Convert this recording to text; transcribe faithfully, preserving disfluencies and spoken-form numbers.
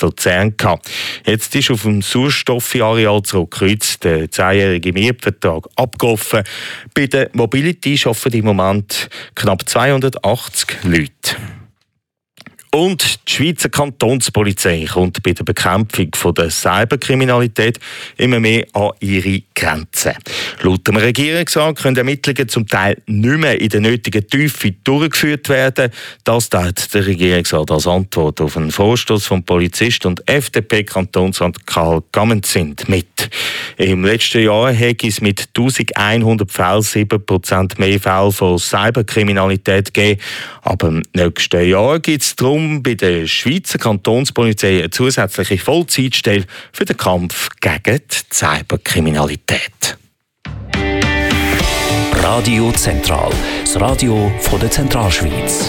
Luzern gehabt. Jetzt ist auf dem Sauerstoffareal Zurückkreuz der zehnjährige Mietvertrag abgelaufen. Bei der Mobility arbeiten im Moment knapp zweihundertachtzig Leute. Und die Schweizer Kantonspolizei kommt bei der Bekämpfung von der Cyberkriminalität immer mehr an ihre Grenzen. Laut dem Regierungsrat können Ermittlungen zum Teil nicht mehr in der nötigen Tiefe durchgeführt werden. Das teilt der Regierungsrat als Antwort auf einen Vorstoß vom Polizist und F D P-Kantonsrat Karl Gammenzind mit. Im letzten Jahr hat es mit eintausendeinhundert Fällen sieben Prozent mehr Fälle von Cyberkriminalität gegeben. Aber im nächsten Jahr gibt es darum bei der Schweizer Kantonspolizei eine zusätzliche Vollzeitstelle für den Kampf gegen die Cyberkriminalität. Radio Zentral, das Radio von der Zentralschweiz.